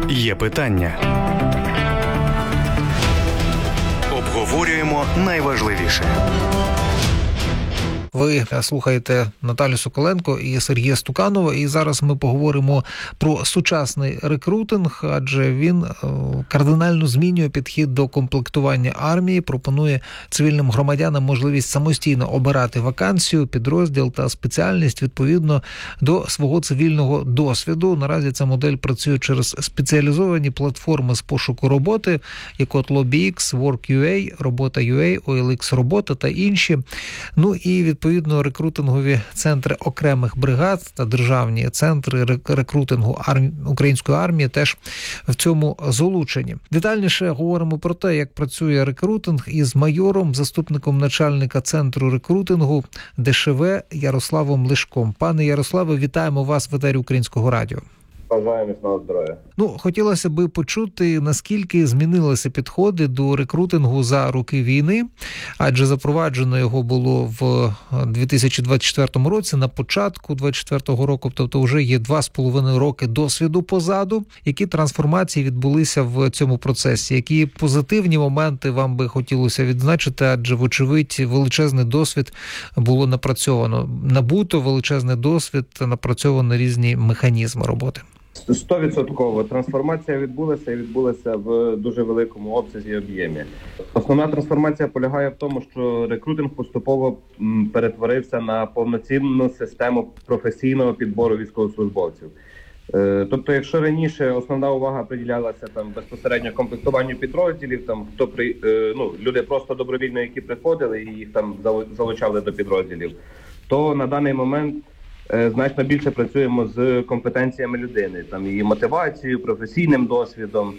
Є питання. Обговорюємо найважливіше. Ви слухаєте Наталю Соколенко і Сергія Стуканова, і зараз ми поговоримо про сучасний рекрутинг, адже він кардинально змінює підхід до комплектування армії, пропонує цивільним громадянам можливість самостійно обирати вакансію, підрозділ та спеціальність відповідно до свого цивільного досвіду. Наразі ця модель працює через спеціалізовані платформи з пошуку роботи, як от LobbyX, Work.ua, Робота.ua, OLX Робота та інші. Ну і відповідно рекрутингові центри окремих бригад та державні центри рекрутингу української армії теж в цьому залучені. Детальніше говоримо про те, як працює рекрутинг із майором, заступником начальника центру рекрутингу ДШВ Ярославом Лишком. Пане Ярославе, вітаємо вас в етері Українського радіо. Бажаю міцного здоров'я. Хотілося би почути, наскільки змінилися підходи до рекрутингу за роки війни, адже запроваджено його було в 2024 році, на початку 2024 року, тобто вже є 2,5 роки досвіду позаду. Які трансформації відбулися в цьому процесі? Які позитивні моменти вам би хотілося відзначити, адже, вочевидь, величезний досвід було напрацьовано. Набуто величезний досвід, напрацьовано різні механізми роботи. 100% трансформація відбулася в дуже великому обсязі і об'ємі. Основна трансформація полягає в тому, що рекрутинг поступово перетворився на повноцінну систему професійного підбору військовослужбовців. Тобто, якщо раніше основна увага приділялася безпосередньо комплектуванню підрозділів, люди просто добровільно, які приходили і їх залучали до підрозділів, то на даний момент значно більше працюємо з компетенціями людини, її мотивацією, професійним досвідом,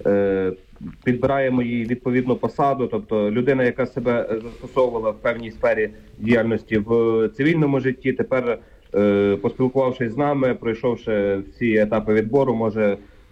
підбираємо їй відповідну посаду, тобто людина, яка себе застосовувала в певній сфері діяльності в цивільному житті, тепер, поспілкувавшись з нами, пройшовши всі етапи відбору, може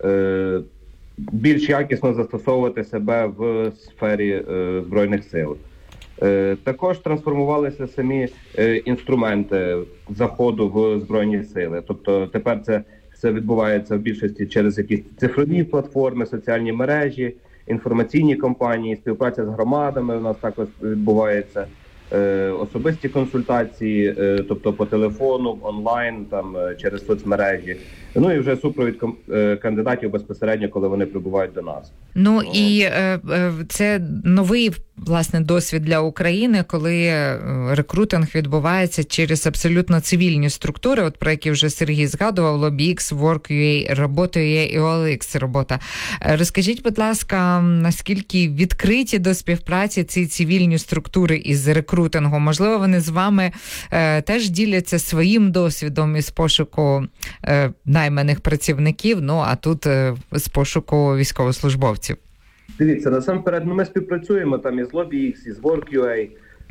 більш якісно застосовувати себе в сфері Збройних сил. Також трансформувалися самі інструменти заходу в Збройні сили. Тобто тепер це все відбувається в більшості через якісь цифрові платформи, соціальні мережі, інформаційні кампанії, співпраця з громадами у нас також відбувається, особисті консультації, тобто по телефону, онлайн, через соцмережі. Ну і вже супровід кандидатів безпосередньо, коли вони прибувають до нас. І це новий, власне, досвід для України, коли рекрутинг відбувається через абсолютно цивільні структури, от про які вже Сергій згадував, LobbyX, Work.ua, Робота.ua і OLX Робота. Розкажіть, будь ласка, наскільки відкриті до співпраці ці цивільні структури із рекрутингом? Можливо, вони з вами теж діляться своїм досвідом із пошуку найманих працівників, а тут з пошуку військовослужбовців. Дивіться, насамперед, ми співпрацюємо із LobbyX, із Work.ua,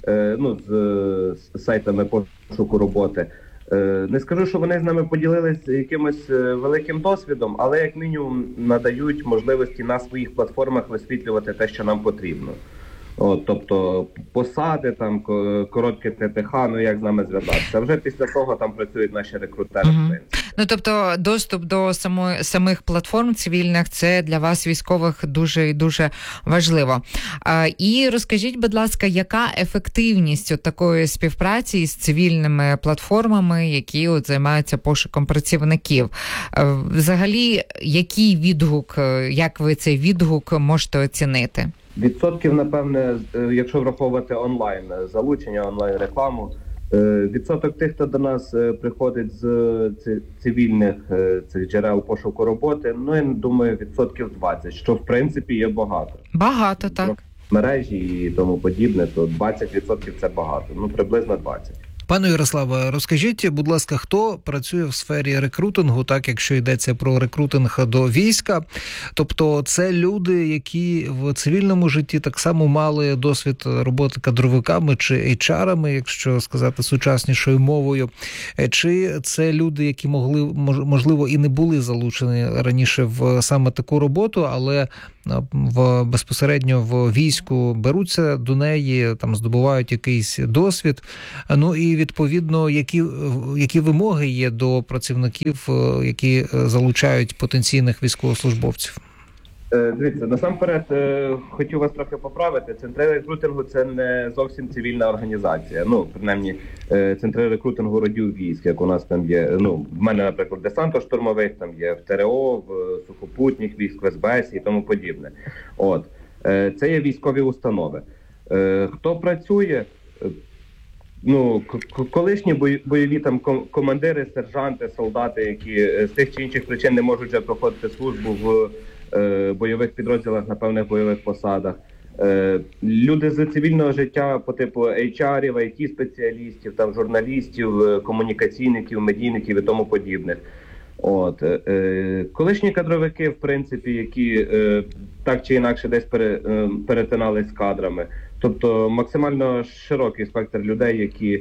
з сайтами пошуку роботи. Не скажу, що вони з нами поділились якимось великим досвідом, але як мінімум надають можливості на своїх платформах висвітлювати те, що нам потрібно. Тобто посади, коротке ТТХ, як з нами зв'язатися. Вже після того працюють наші рекрутери. Тобто доступ до самих платформ цивільних – це для вас, військових, дуже і дуже важливо. І розкажіть, будь ласка, яка ефективність такої співпраці із цивільними платформами, які займаються пошуком працівників? Взагалі, який відгук, як ви цей відгук можете оцінити? Відсотків, напевне, якщо враховувати онлайн залучення, онлайн рекламу, відсоток тих, хто до нас приходить з цивільних цих джерел пошуку роботи, я думаю, 20%, що в принципі є багато. Багато, так. Мережі і тому подібне, то 20% це багато, приблизно 20%. Пане Ярославе, розкажіть, будь ласка, хто працює в сфері рекрутингу, так, якщо йдеться про рекрутинг до війська? Тобто це люди, які в цивільному житті так само мали досвід роботи кадровиками чи HR-ами, якщо сказати сучаснішою мовою, чи це люди, які можливо, і не були залучені раніше в саме таку роботу, але безпосередньо в війську беруться до неї, здобувають якийсь досвід. І і відповідно, які вимоги є до працівників, які залучають потенційних військовослужбовців? Дивіться, насамперед хотів вас трохи поправити. Центри рекрутингу – це не зовсім цивільна організація. Ну, принаймні, центри рекрутингу родів військ, як у нас там є. Ну, в мене, наприклад, десантно-штурмових, там є в ТРО, в сухопутніх військ, в СБС і тому подібне. От. Це є військові установи. Хто працює? Ну, колишні бойові там командири, сержанти, солдати, які з тих чи інших причин не можуть вже проходити службу в бойових підрозділах на певних бойових посадах. Люди з цивільного життя по типу HR-ів, IT-спеціалістів, там, журналістів, комунікаційників, медійників і тому подібних. От. Колишні кадровики, в принципі, які так чи інакше десь перетинались з кадрами. Тобто максимально широкий спектр людей, які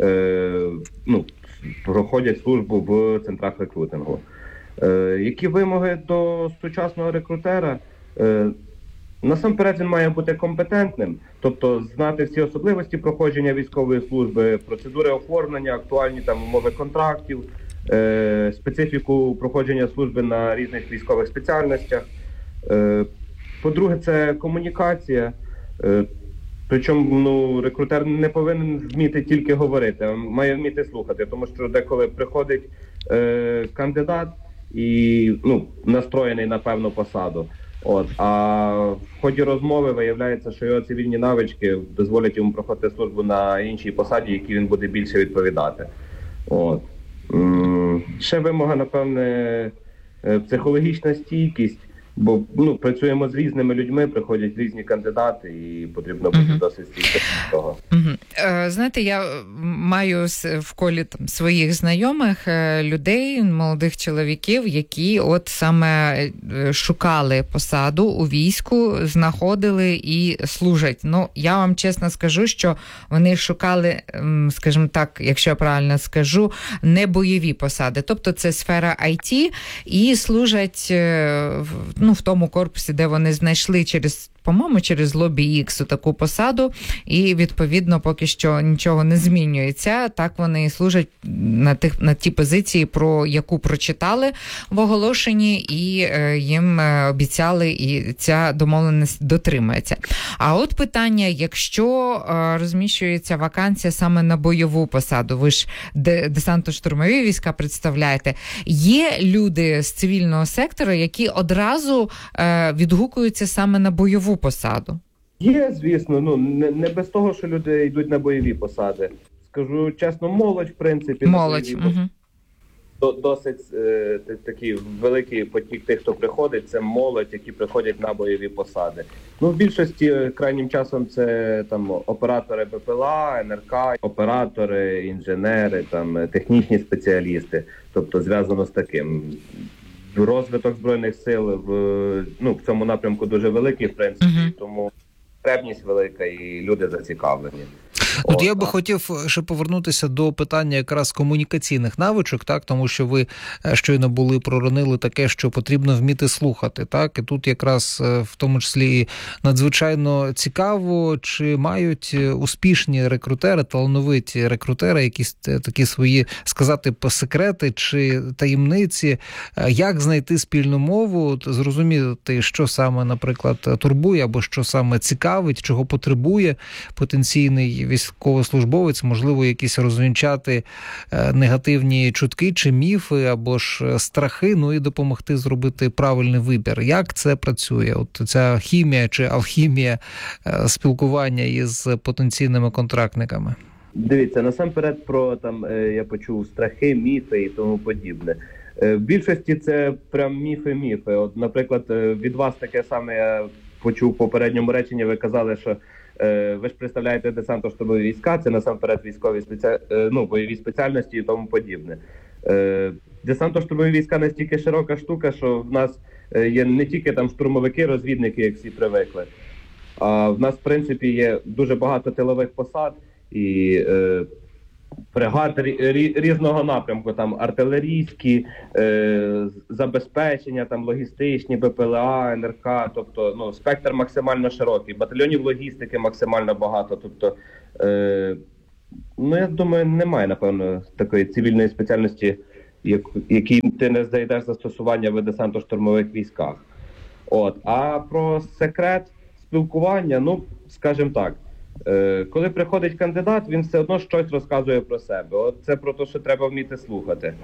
проходять службу в центрах рекрутингу. Які вимоги до сучасного рекрутера? Насамперед він має бути компетентним, тобто знати всі особливості проходження військової служби, процедури оформлення, актуальні там умови контрактів, специфіку проходження служби на різних військових спеціальностях. По-друге, це комунікація. Причому рекрутер не повинен вміти тільки говорити, а має вміти слухати, тому що деколи приходить кандидат і настроєний на певну посаду. От, а в ході розмови виявляється, що його цивільні навички дозволять йому проходити службу на іншій посаді, якій він буде більше відповідати. От. Ще вимога, напевне, психологічна стійкість, бо працюємо з різними людьми, приходять різні кандидати, і потрібно бути досить стійким до того. Знаєте, я маю в колі там своїх знайомих людей, молодих чоловіків, які от саме шукали посаду у війську, знаходили і служать. Ну, я вам чесно скажу, що вони шукали, скажімо так, якщо я правильно скажу, не бойові посади. Тобто це сфера IT і служать в тому корпусі, де вони знайшли через LobbyX таку посаду, і відповідно поки що нічого не змінюється. Так вони і служать на ті позиції, про яку прочитали в оголошенні, і їм обіцяли, і ця домовленість дотримується. А от питання, якщо розміщується вакансія саме на бойову посаду, ви ж десантно-штурмові війська представляєте, є люди з цивільного сектору, які одразу відгукуються саме на бойову посаду? Є, звісно, не без того, що люди йдуть на бойові посади. Скажу чесно, молодь, в принципі, молодь. Досить такий великий потік тих, хто приходить, це молодь, які приходять на бойові посади. В більшості крайнім часом це там оператори БПЛА, НРК, оператори, інженери, там технічні спеціалісти, зв'язано з таким. Розвиток Збройних сил в цьому напрямку дуже великий, в принципі, тому потребність велика і люди зацікавлені. От я би хотів ще повернутися до питання якраз комунікаційних навичок, так, тому що ви щойно проронили таке, що потрібно вміти слухати, так, і тут якраз в тому числі надзвичайно цікаво, чи мають успішні рекрутери, талановиті рекрутери якісь такі свої, сказати, секрети чи таємниці, як знайти спільну мову, зрозуміти, що саме, наприклад, турбує, або що саме цікавить, чого потребує потенційний військовослужбовець, можливо, якісь розвінчати негативні чутки чи міфи, або ж страхи, і допомогти зробити правильний вибір. Як це працює? От ця хімія чи алхімія спілкування із потенційними контрактниками? Дивіться, насамперед я почув страхи, міфи і тому подібне. В більшості це прям міфи. От, наприклад, від вас таке саме я почув в попередньому реченні, ви казали, що ви ж представляєте десантно-штурмові війська, це насамперед військові бойові спеціальності і тому подібне. Десантно-штурмові війська настільки широка штука, що в нас є не тільки там штурмовики, розвідники, як всі привикли, а в нас, в принципі, є дуже багато тилових посад і бригад різного напрямку, там артилерійські, забезпечення, там логістичні, БПЛА, НРК, тобто спектр максимально широкий, батальйонів логістики максимально багато, тобто Ну, я думаю, немає, напевно, такої цивільної спеціальності, якій ти не знайдеш застосування в десантно-штурмових військах. А про секрет спілкування, ну, скажімо так, коли приходить кандидат, він все одно щось розказує про себе. Це про те, що треба вміти слухати.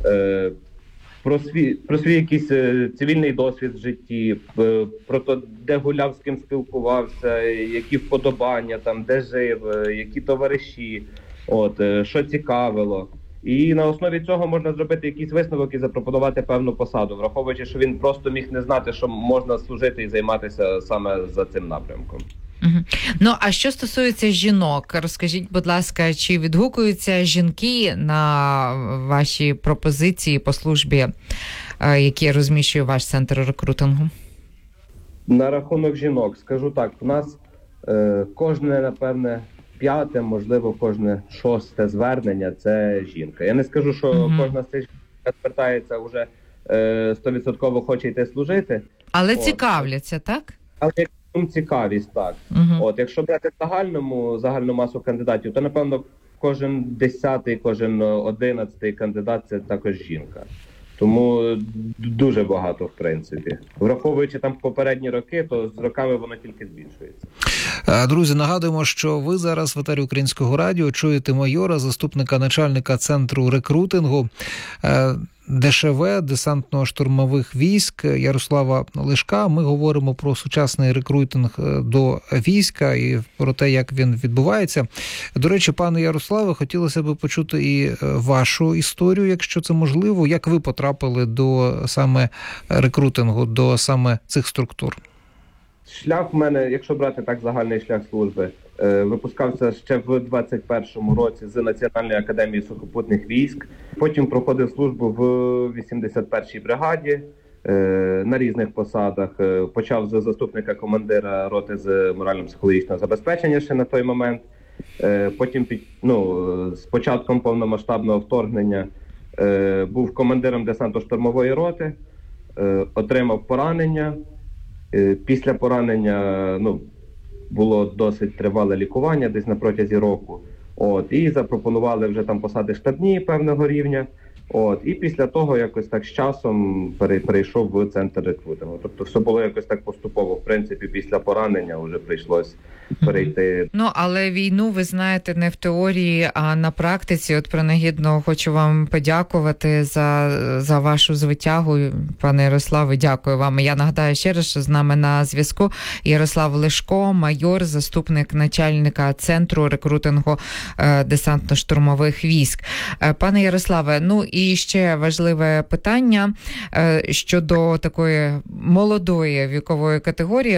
Про свій якийсь цивільний досвід в житті, про те, де гуляв, з ким спілкувався, які вподобання, там, де жив, які товариші, що цікавило. І на основі цього можна зробити якийсь висновок і запропонувати певну посаду, враховуючи, що він просто міг не знати, що можна служити і займатися саме за цим напрямком. Ну, а що стосується жінок, розкажіть, будь ласка, чи відгукуються жінки на ваші пропозиції по службі, які розміщує ваш центр рекрутингу? На рахунок жінок, скажу так, у нас кожне, напевне, 5, можливо, кожне 6 звернення – це жінка. Я не скажу, що кожна з цих жінок звертається вже 100% хоче йти служити. Але цікавляться, так? Але цікавість, так. Якщо брати загальну масу кандидатів, то, напевно, кожен 10-й, кожен 11-й кандидат – це також жінка. Тому дуже багато, в принципі. Враховуючи там попередні роки, то з роками воно тільки збільшується. Друзі, нагадуємо, що ви зараз в етері Українського радіо чуєте майора, заступника начальника центру рекрутингу ДШВ, десантно-штурмових військ Ярослава Лишка. Ми говоримо про сучасний рекрутинг до війська і про те, як він відбувається. До речі, пане Ярославе, хотілося б почути і вашу історію, якщо це можливо. Як ви потрапили до саме рекрутингу, до саме цих структур? Шлях в мене, якщо брати так загальний шлях служби, випускався ще в 21-му році з Національної академії сухопутних військ. Потім проходив службу в 81-й бригаді на різних посадах. Почав з заступника командира роти з морально-психологічного забезпечення ще на той момент. Потім з початком повномасштабного вторгнення був командиром десантно-штурмової роти, отримав поранення. Після поранення було досить тривале лікування, десь на протязі року. І запропонували вже там посади штабні певного рівня. І після того якось так з часом перейшов в центр рекрутингу. Тобто все було якось так поступово. В принципі, після поранення вже прийшлось перейти. Але війну ви знаєте не в теорії, а на практиці. Принагідно хочу вам подякувати за вашу звитягу. Пане Ярославе, дякую вам. Я нагадаю ще раз, що з нами на зв'язку Ярослав Лишко, майор, заступник начальника центру рекрутингу десантно-штурмових військ. Пане Ярославе, і ще важливе питання щодо такої молодої вікової категорії.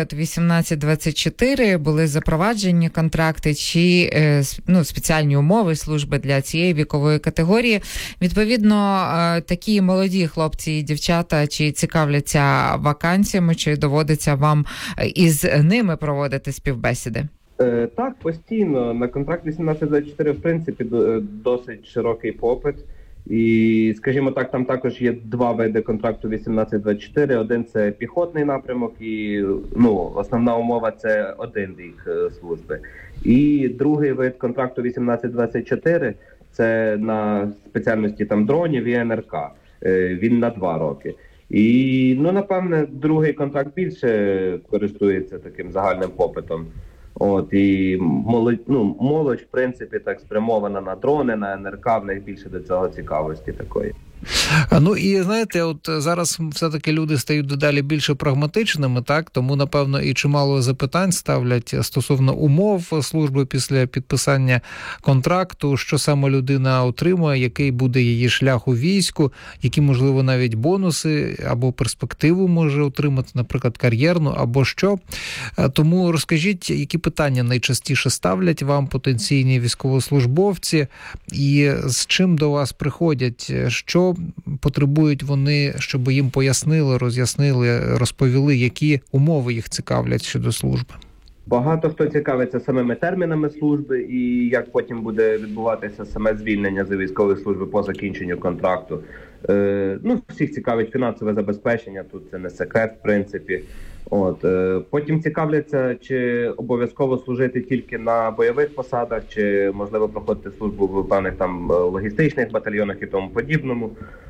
18-24 були запроваджені контракти чи спеціальні умови служби для цієї вікової категорії. Відповідно, такі молоді хлопці і дівчата чи цікавляться вакансіями, чи доводиться вам із ними проводити співбесіди? Так, постійно. На контракт 18-24, в принципі, досить широкий попит. І, скажімо так, там також є 2 види контракту 18-24. Один – це піхотний напрямок, і основна умова – це 1 рік служби. І другий вид контракту 18-24 – це на спеціальності дронів і НРК. Він на 2 роки. І, напевне, другий контракт більше користується таким загальним попитом. І молодь, в принципі, так спрямована на дрони, на НРК, в них більше до цього цікавості такої. І знаєте, зараз все-таки люди стають дедалі більше прагматичними, так? Тому, напевно, і чимало запитань ставлять стосовно умов служби після підписання контракту, що саме людина отримує, який буде її шлях у війську, які, можливо, навіть бонуси або перспективу може отримати, наприклад, кар'єрну, або що. Тому розкажіть, які питання найчастіше ставлять вам потенційні військовослужбовці і з чим до вас приходять, що потребують вони, щоб їм пояснили, роз'яснили, розповіли, які умови їх цікавлять щодо служби? Багато хто цікавиться самими термінами служби і як потім буде відбуватися саме звільнення з військової служби по закінченню контракту. Всіх цікавить фінансове забезпечення, тут це не секрет, в принципі. Потім цікавляться, чи обов'язково служити тільки на бойових посадах, чи можливо проходити службу в певних там логістичних батальйонах і тому подібному.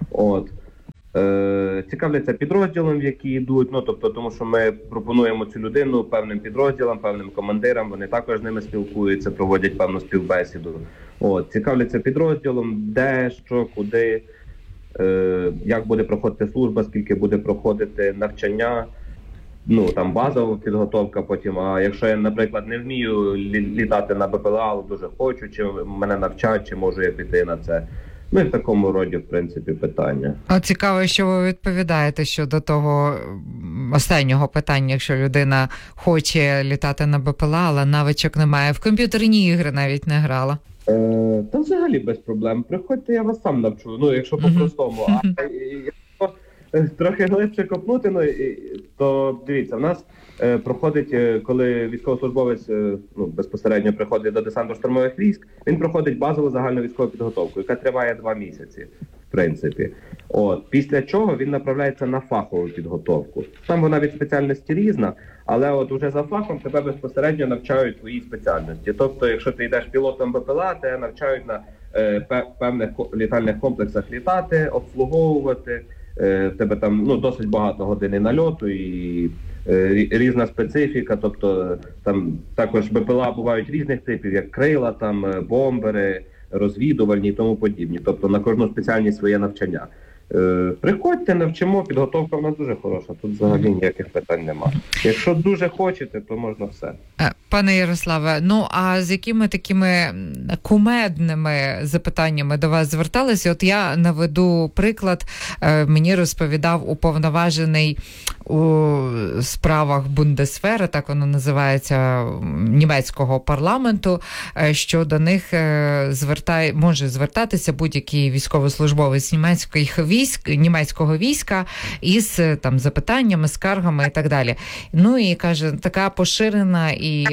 Цікавляться підрозділом, в які йдуть, тобто, тому що ми пропонуємо цю людину певним підрозділам, певним командирам, вони також з ними спілкуються, проводять певну співбесіду. Цікавляться підрозділом, де, що, куди, як буде проходити служба, скільки буде проходити навчання, там базова підготовка потім. А якщо я, наприклад, не вмію літати на БПЛА, але дуже хочу, чи мене навчать, чи можу я піти на це. І в такому роді, в принципі, питання. Цікаво, що ви відповідаєте щодо того останнього питання, якщо людина хоче літати на БПЛА, але навичок немає. В комп'ютерні ігри навіть не грала. Та взагалі без проблем. Приходьте, я вас сам навчу, якщо по-простому. А якщо трохи глибше копнути, то дивіться, в нас проходить, коли військовослужбовець безпосередньо приходить до десантно-штурмових військ, він проходить базову загальну військову підготовку, яка триває 2 місяці, в принципі. Після чого він направляється на фахову підготовку. Там вона від спеціальності різна, але уже за фахом тебе безпосередньо навчають твоїй спеціальності. Тобто, якщо ти йдеш пілотом БПЛА, тебе навчають на певних літальних комплексах літати, обслуговувати. В тебе там досить багато годин нальоту і різна специфіка, тобто там також БПЛА бувають різних типів, як крила, там бомбери, розвідувальні і тому подібні. Тобто на кожну спеціальність своє навчання. Приходьте, навчимо, підготовка в нас дуже хороша, тут взагалі ніяких питань нема. Якщо дуже хочете, то можна все. Пане Ярославе, а з якими такими кумедними запитаннями до вас зверталися? От я наведу приклад, мені розповідав уповноважений у справах Бундесвера, так воно називається, німецького парламенту, що до них може звертатися будь-який військовослужбовець німецького війська із там запитаннями, скаргами і так далі. І каже, така поширена і,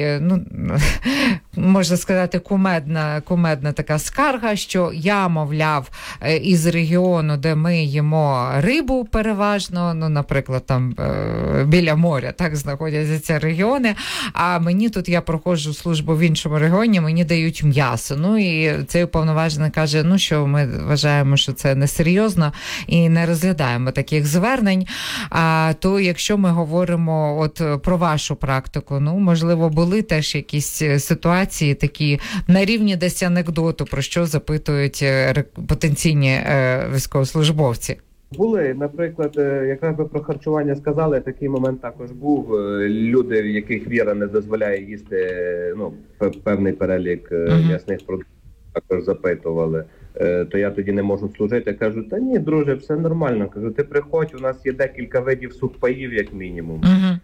можна сказати, кумедна така скарга, що я, мовляв, із регіону, де ми їмо рибу переважно, наприклад, там біля моря, так знаходяться ці регіони, а мені тут, я проходжу службу в іншому регіоні, мені дають м'ясо. І цей уповноважений каже, що ми вважаємо, що це несерйозно і не розглядаємо таких звернень. А то якщо ми говоримо про вашу практику, можливо, були теж якісь ситуації такі на рівні десь анекдоту, про що запитують потенційні військовослужбовці? Були, наприклад, якраз ви про харчування сказали, такий момент також був. Люди, в яких віра не дозволяє їсти певний перелік м'ясних продуктів, також запитували. То я тоді не можу служити. Кажу, та ні, друже, все нормально. Кажу, ти приходь, у нас є декілька видів сухпаїв, як мінімум.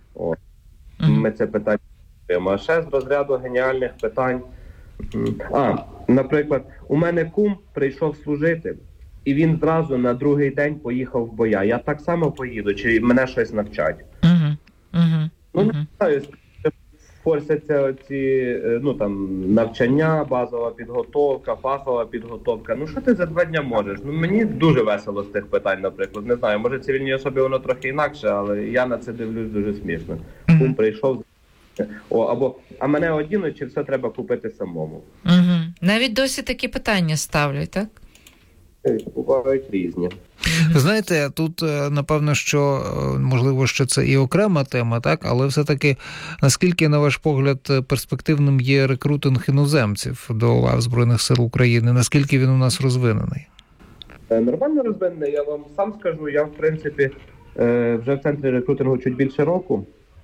Ми це питання маємо. А ще з розряду геніальних питань. Наприклад, у мене кум прийшов служити, і він зразу на другий день поїхав в боя. Я так само поїду, чи мене щось навчать? Не знаю, форсяться ці, навчання, базова підготовка, фахова підготовка. Що ти за 2 дня можеш? Мені дуже весело з тих питань, наприклад. Не знаю, може цивільній особі воно трохи інакше, але я на це дивлюсь дуже смішно. Кум прийшов, а мене одінуть, чи все треба купити самому? Навіть досі такі питання ставлять, так? Бувають різні. Ви знаєте, тут, напевно, що, можливо, що це і окрема тема, так? Але все-таки, наскільки, на ваш погляд, перспективним є рекрутинг іноземців до лав Збройних сил України? Наскільки він у нас розвинений? Нормально розвинений. Я вам сам скажу, я, в принципі, вже в центрі рекрутингу чуть більше року.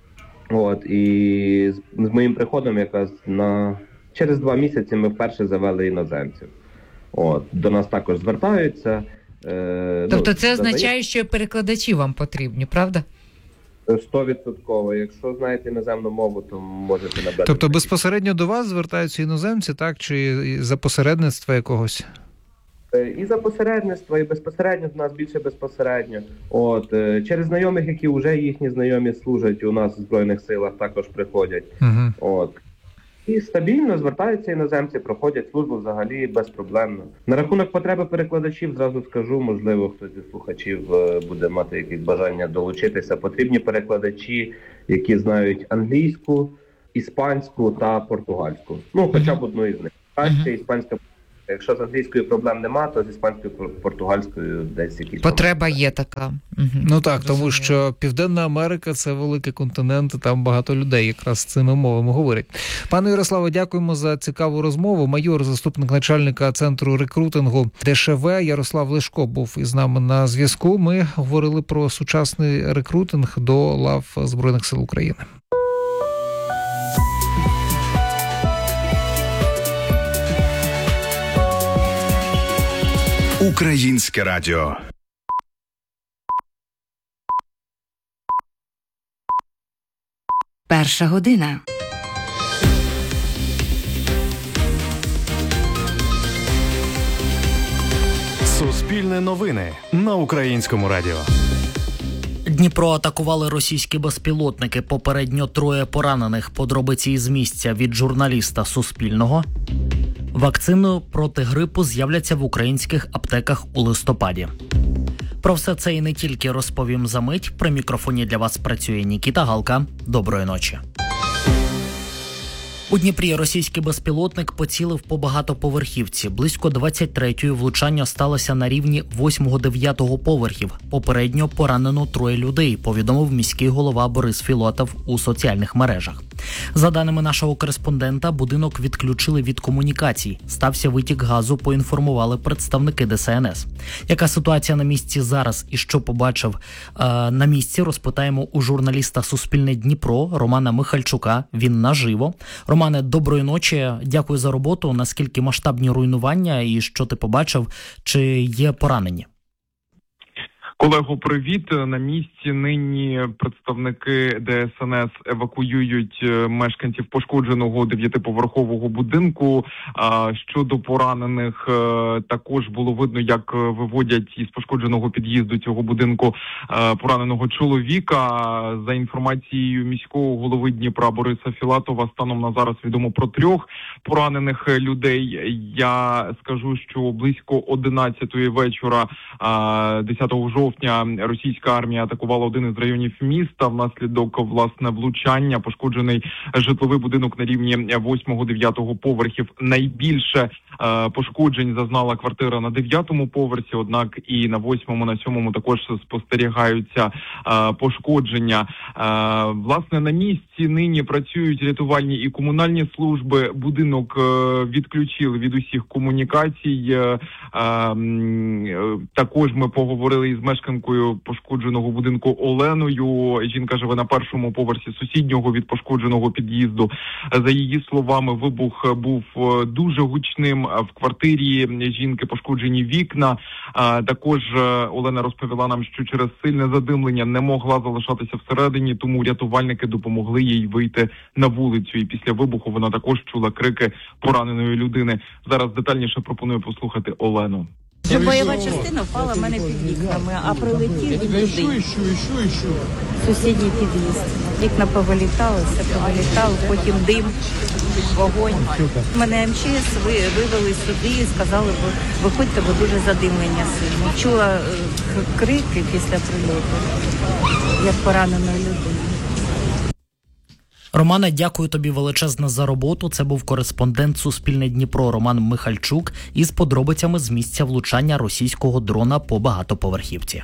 І з моїм приходом якраз через 2 місяці ми вперше завели іноземців. До нас також звертаються. Тобто це означає, що перекладачі вам потрібні, правда? 100%. Якщо знаєте іноземну мову, то можете набрати. Тобто безпосередньо до вас звертаються іноземці, так? Чи за посередництва якогось? І за посередництво, і безпосередньо до нас більше безпосередньо. Через знайомих, які вже їхні знайомі служать у нас в Збройних силах, також приходять. І стабільно звертаються іноземці, проходять службу взагалі безпроблемно. На рахунок потреби перекладачів зразу скажу, можливо, хтось зі слухачів буде мати якесь бажання долучитися. Потрібні перекладачі, які знають англійську, іспанську та португальську. Ну, хоча б одну із них. Краще іспанська. Якщо з англійською проблем нема, то з іспанською, португальською десь якісь потреба є така. Ну так, тому що Південна Америка – це великий континент, і там багато людей якраз цими мовами говорять. Пане Ярославе, дякуємо за цікаву розмову. Майор, заступник начальника Центру рекрутингу ДШВ Ярослав Лешко був із нами на зв'язку. Ми говорили про сучасний рекрутинг до лав Збройних сил України. Українське радіо. Перша година. Суспільне новини на Українському радіо. Дніпро атакували російські безпілотники. Попередньо 3 поранених. Подробиці із місця від журналіста Суспільного. Вакцини проти грипу з'являться в українських аптеках у листопаді. Про все це і не тільки розповім за мить. При мікрофоні для вас працює Нікіта Галка. Доброї ночі. У Дніпрі російський безпілотник поцілив по багатоповерхівці. Близько 23-ї влучання сталося на рівні 8-9 поверхів. Попередньо поранено 3 людей, повідомив міський голова Борис Філатов у соціальних мережах. За даними нашого кореспондента, будинок відключили від комунікацій. Стався витік газу, поінформували представники ДСНС. Яка ситуація на місці зараз і що побачив на місці, розпитаємо у журналіста Суспільне Дніпро Романа Михальчука. Він наживо. Романе, доброї ночі. Дякую за роботу. Наскільки масштабні руйнування і що ти побачив? Чи є поранені? Колего, привіт. На місці нині представники ДСНС евакуюють мешканців пошкодженого 9-поверхового будинку. Щодо поранених, також було видно, як виводять із пошкодженого під'їзду цього будинку пораненого чоловіка. За інформацією міського голови Дніпра Бориса Філатова, станом на зараз відомо про 3 поранених людей. Я скажу, що близько 11-ї вечора 10 жовтня російська армія атакувала один із районів міста. Внаслідок, власне, влучання пошкоджений житловий будинок на рівні 8-9 поверхів. Найбільше пошкоджень зазнала квартира на 9-му поверсі, однак і на 8-му, на 7-му також спостерігаються пошкодження. Власне, на місці нині працюють рятувальні і комунальні служби. Будинок відключили від усіх комунікацій. Також ми поговорили із мешканкою пошкодженого будинку Оленою. Жінка живе на 1-му поверсі сусіднього від пошкодженого під'їзду. За її словами, вибух був дуже гучним. В квартирі жінки пошкоджені вікна. Також Олена розповіла нам, що через сильне задимлення не могла залишатися всередині, тому рятувальники допомогли їй вийти на вулицю. І після вибуху вона також чула крики пораненої людини. Зараз детальніше пропоную послухати Олену. Бойова частина впала в мене під вікнами, а прилетів туди. Сусідній під'їзд. Вікна повилітали, все повилітало, потім дим, вогонь. Мене МЧС вивели сюди і сказали, виходьте, бо дуже задимлення сильно. Чула крики після прильоту, як пораненої людини. Романе, дякую тобі величезно за роботу. Це був кореспондент Суспільне Дніпро Роман Михальчук із подробицями з місця влучання російського дрона по багатоповерхівці.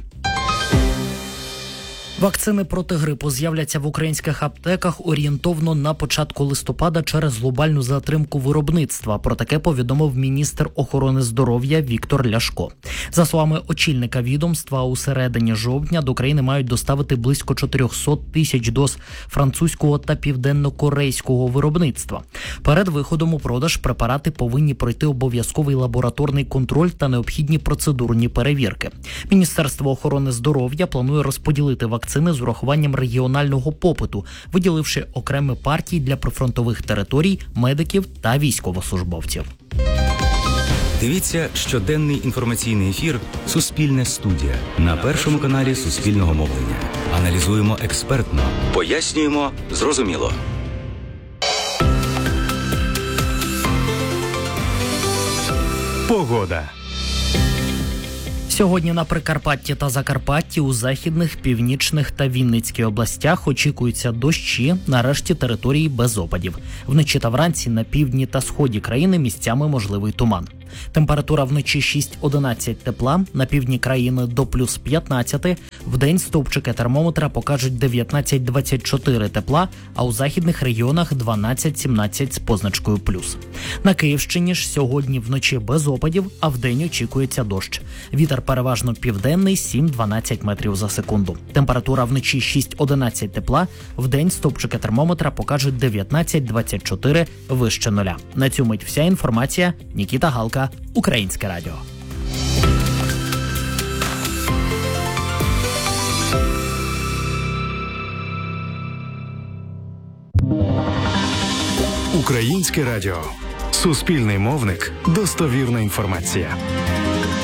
Вакцини проти грипу з'являться в українських аптеках орієнтовно на початку листопада через глобальну затримку виробництва. Про таке повідомив міністр охорони здоров'я Віктор Ляшко. За словами очільника відомства, у середині жовтня до країни мають доставити близько 400 тисяч доз французького та південно-корейського виробництва. Перед виходом у продаж препарати повинні пройти обов'язковий лабораторний контроль та необхідні процедурні перевірки. Міністерство охорони здоров'я планує розподілити вакцини з урахуванням регіонального попиту, виділивши окремі партії для прифронтових територій, медиків та військовослужбовців. Дивіться щоденний інформаційний ефір «Суспільне студія» на Першому каналі Суспільного мовлення. Аналізуємо експертно, пояснюємо зрозуміло. Погода. Сьогодні на Прикарпатті та Закарпатті, у західних, північних та Вінницькій областях очікуються дощі, на решті території без опадів. Вночі та вранці на півдні та сході країни місцями можливий туман. Температура вночі 6-11 тепла, на півдні країни до плюс 15, вдень стовпчики термометра покажуть 19-24 тепла, а у західних регіонах 12-17 з позначкою плюс. На Київщині ж сьогодні вночі без опадів, а вдень очікується дощ. Вітер переважно південний 7-12 метрів за секунду. Температура вночі 6-11 тепла, вдень стовпчики термометра покажуть 19-24 вище нуля. На цю мить вся інформація. Нікіта Галка, Українське радіо. Українське радіо. Суспільний мовник. Достовірна інформація.